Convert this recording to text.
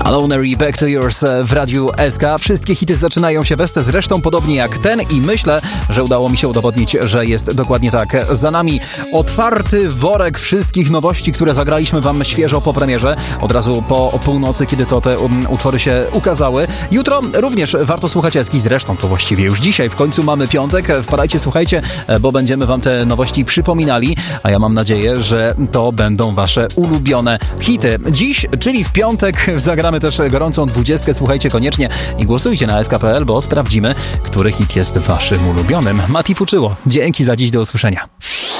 Alone i Back to Yours w Radiu SK. Wszystkie hity zaczynają się we zresztą podobnie jak ten i myślę, że udało mi się udowodnić, że jest dokładnie tak. Za nami otwarty worek wszystkich nowości, które zagraliśmy wam świeżo po premierze, od razu po północy, kiedy to te utwory się ukazały. Jutro również warto słuchać Eski, zresztą to właściwie już dzisiaj, w końcu mamy piątek. Wpadajcie, słuchajcie, bo będziemy wam te nowości przypominali, a ja mam nadzieję, że to będą wasze ulubione hity. Dziś, czyli w piątek, zagramy też gorącą 20. Słuchajcie koniecznie i głosujcie na sk.pl, bo sprawdzimy, który hit jest waszym ulubionym. Mati Fuczyło, dzięki za dziś, do usłyszenia.